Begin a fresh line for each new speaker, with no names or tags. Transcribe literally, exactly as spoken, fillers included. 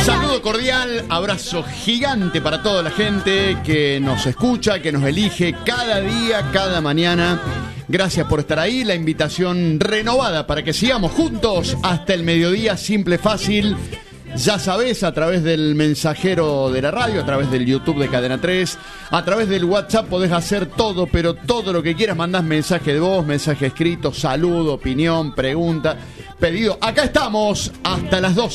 Saludo cordial, abrazo gigante para toda la gente que nos escucha, que nos elige cada día, cada mañana. Gracias por estar ahí, la invitación renovada para que sigamos juntos hasta el mediodía, simple, fácil. Ya sabés, a través del mensajero de la radio, a través del YouTube de Cadena tres, a través del WhatsApp podés hacer todo, pero todo lo que quieras. Mandás mensaje de voz, mensaje escrito, saludo, opinión, pregunta, pedido. Acá estamos hasta las doce.